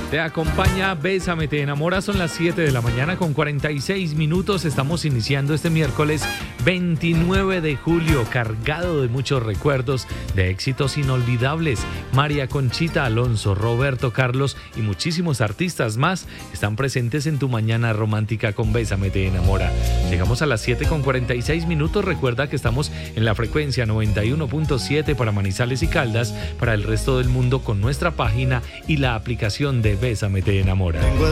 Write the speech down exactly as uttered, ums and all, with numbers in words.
Te acompaña Bésame, te enamora. Son las siete de la mañana con cuarenta y seis minutos. Estamos iniciando este miércoles veintinueve de julio, cargado de muchos recuerdos, de éxitos inolvidables. María Conchita Alonso, Roberto Carlos y muchísimos artistas más están presentes en tu mañana romántica con Bésame, te enamora. Llegamos a las siete con cuarenta y seis minutos. Recuerda que estamos en la frecuencia noventa y uno punto siete para Manizales y Caldas, para el resto del mundo con nuestra página y la aplicación de Bésame, te enamora.